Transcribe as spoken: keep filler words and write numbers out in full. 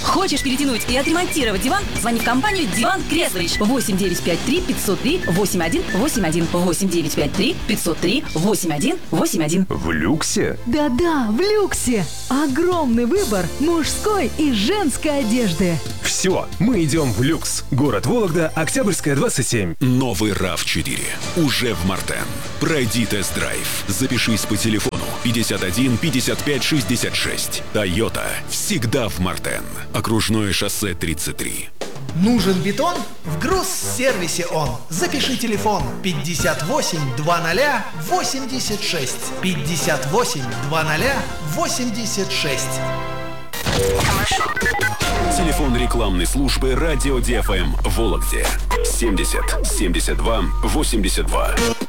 Хочешь перетянуть и отремонтировать диван? Звони в компанию «Диван Креслович». восемь девятьсот пятьдесят три пятьсот три восемьдесят один восемьдесят один. восемь девятьсот пятьдесят три пятьсот три восемьдесят один восемьдесят один. В люксе? Да-да, в люксе. Огромный выбор мужской и женской одежды. Все, мы идем в люкс. Город Вологда, Октябрьская, двадцать семь. Новый рав четыре уже в Мартен. Пройди тест-драйв. Запишись по телефону пятьдесят один пятьдесят пять шестьдесят шесть. Тойота всегда в Мартен. Окружное шоссе тридцать три. Нужен бетон? В Грузсервисе он. Запиши телефон пятьдесят восемь двадцать восемьдесят шесть. пятьдесят восемь двадцать восемьдесят шесть. Телефон рекламной службы радио ди эф эм в Вологде семьдесят семьдесят два восемьдесят два.